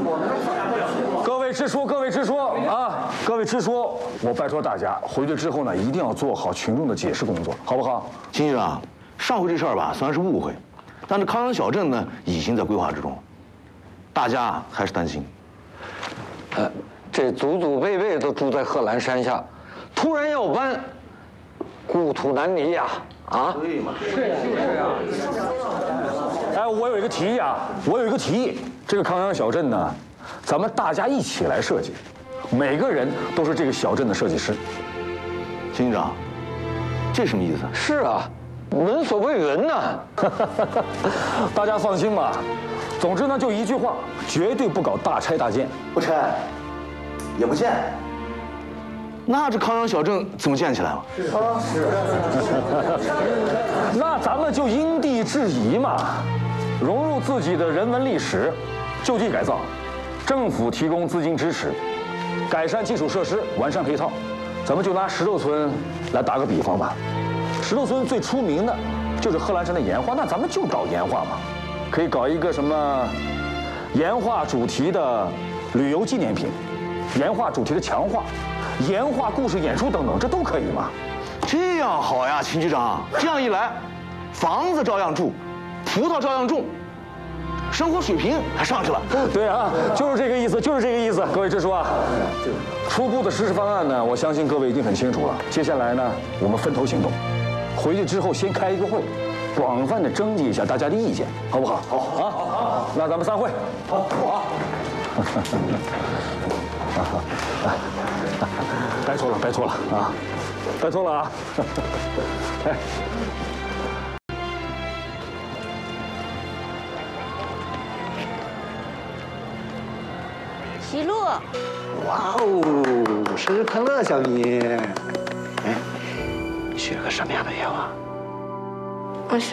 各位支书，各位支书啊，各位支书，我拜托大家回去之后呢，一定要做好群众的解释工作，好不好？ 秦局长，上回这事儿吧，虽然是误会，但是康阳小镇呢，已经在规划之中，大家还是担心。 这祖祖辈辈都住在贺兰山下，突然要搬，故土难离呀！啊， 对嘛？ 哎，我有一个提议，这个康阳小镇呢，咱们大家一起来设计，每个人都是这个小镇的设计师。 秦局长，这什么意思？ 是啊，闻所未闻呐！ 大家放心吧，总之呢，就一句话，绝对不搞大拆大建， 不拆，也不建。那这康阳小镇怎么建起来了？ 那咱们就因地制宜嘛，融入自己的人文历史，就地改造，政府提供资金支持，改善基础设施，完善配套。咱们就拿石头村来打个比方吧，石头村最出名的就是贺兰山的岩画，那咱们就搞岩画嘛，可以搞一个什么岩画主题的旅游纪念品，岩画主题的墙画，岩画故事演出等等，这都可以嘛。 这样好呀，秦局长。这样一来，房子照样住，葡萄照样种，生活水平还上去了。 对啊，就是这个意思，就是这个意思。各位支书啊，初步的实施方案呢，我相信各位已经很清楚了。接下来呢，我们分头行动，回去之后先开一个会，广泛的征集一下大家的意见，好不好？好啊，好，那咱们散会。好。拜托了，拜托了啊，拜托了啊！哎。 齐路， 哇哦，生日快乐，小米！哎，你许了个什么样的愿望？